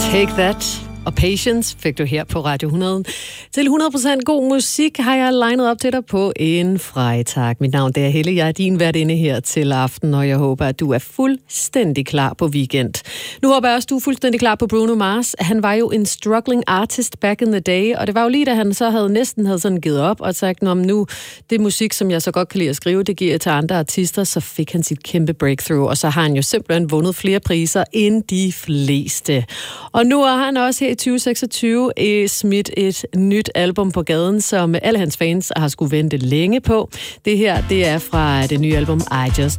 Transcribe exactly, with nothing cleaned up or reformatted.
Take That og Patience fik du her på Radio hundrede. Til hundrede procent god musik har jeg legnet op til dig på en fredag. Mit navn er Helle, jeg er din værtinde her til aften, og jeg håber, at du er fuldstændig klar på weekend. Nu håber jeg også, du er fuldstændig klar på Bruno Mars. Han var jo en struggling artist back in the day, og det var jo lige da han så havde næsten havde sådan givet op og sagt, om nu det musik, som jeg så godt kan lide at skrive, det giver jeg til andre artister, så fik han sit kæmpe breakthrough, og så har han jo simpelthen vundet flere priser end de fleste. Og nu har han også her i tyve seksogtyve smidt et nyt album på gaden, som alle hans fans har skulle vente længe på. Det her, det er fra det nye album I Just